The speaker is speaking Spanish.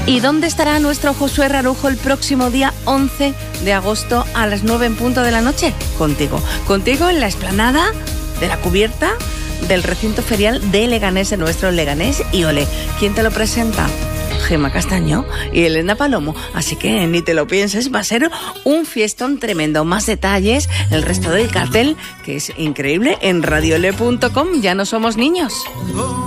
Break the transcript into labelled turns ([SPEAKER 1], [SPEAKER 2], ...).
[SPEAKER 1] ¿Y dónde estará nuestro Josué Rarujo el próximo día 11 de agosto a las 9 en punto de la noche? Contigo en la explanada de la cubierta del recinto ferial de Leganés, en nuestro Leganés y Ole. ¿Quién te lo presenta? Gemma Castaño y Elena Palomo, así que ni te lo pienses, va a ser un fiestón tremendo. Más detalles, el resto del cartel, que es increíble, en radiole.com. Ya no somos niños.